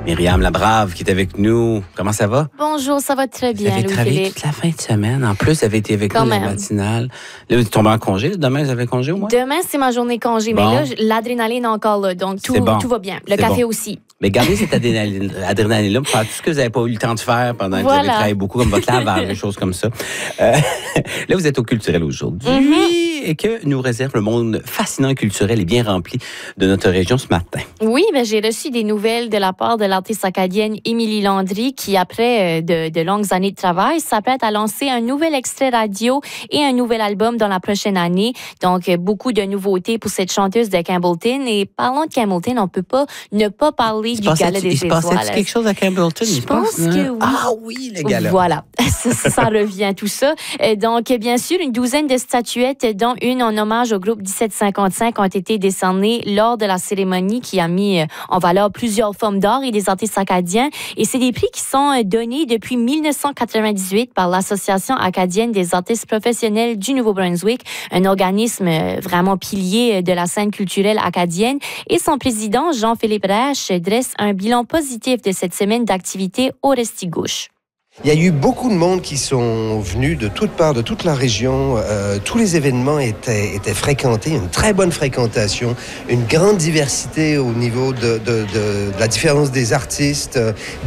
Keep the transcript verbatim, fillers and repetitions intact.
Myriam Labrave qui est avec nous. Comment ça va? Bonjour, ça va très bien, Vous avez travaillé Louis-Philippe. toute la fin de semaine. En plus, vous avez été avec Quand nous dans la même. matinale. Là, vous êtes tombé en congé. Demain, vous avez congé au moins? Demain, c'est ma journée congé, Bon. mais là, j- l'adrénaline est encore là, donc tout, C'est bon. tout va bien. Le C'est café bon. aussi. Mais gardez cette adrénaline- adrénaline-là pour faire tout ce que vous n'avez pas eu le temps de faire pendant que vous Voilà. avez travaillé beaucoup, comme votre lavage, des choses comme ça. Euh, là, vous êtes au culturel aujourd'hui Mm-hmm. et que nous réserve le monde fascinant et culturel et bien rempli de notre région ce matin. Oui, ben, j'ai reçu des nouvelles de la part de l'artiste acadienne Émilie Landry qui, après euh, de, de longues années de travail, s'apprête à lancer un nouvel extrait radio et un nouvel album dans la prochaine année. Donc, euh, beaucoup de nouveautés pour cette chanteuse de Campbellton. Et parlant de Campbellton, on peut pas ne pas parler Il se du Gala passait- des il se passait Étoiles. quelque chose à Campbellton? Je il se passe, pense hein? que oui. Ah oui, les gars-là. Voilà, ça, ça revient tout ça. Euh, Donc, bien sûr, une douzaine de statuettes, dont une en hommage au groupe dix-sept cinquante-cinq, ont été décernées lors de la cérémonie qui a mis euh, en valeur plusieurs formes d'art et des artistes acadiens. Et c'est des prix qui sont euh, donnés depuis dix-neuf cent quatre-vingt-dix-huit par l'Association acadienne des artistes professionnels du Nouveau-Brunswick, un organisme euh, vraiment pilier euh, de la scène culturelle acadienne. Et son président, Jean-Philippe Rache, dresse un bilan positif de cette semaine d'activité au Restigouche. Il y a eu beaucoup de monde qui sont venus de toutes parts, de toute la région. Euh, tous les événements étaient, étaient fréquentés, une très bonne fréquentation, une grande diversité au niveau de, de, de, de la différence des artistes,